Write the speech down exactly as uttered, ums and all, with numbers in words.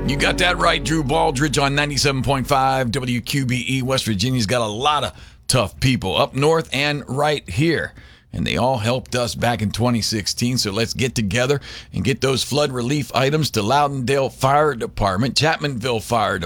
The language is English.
You got that right, Drew Baldridge on ninety-seven point five W Q B E. West Virginia's got a lot of tough people up north and right here. And they all helped us back in twenty sixteen. So let's get together and get those flood relief items to Loudondale Fire Department, Chapmanville Fire Department.